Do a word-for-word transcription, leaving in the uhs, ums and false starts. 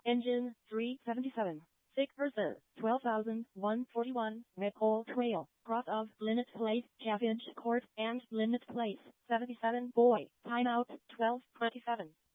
Engine three seventy-seven. Sick person twelve thousand one hundred forty-one. Maypole Trail. Cross of Linnet Place, Chaffinch Court, and Linnet Place. seventy-seven Boy. Timeout twelve twenty-seven.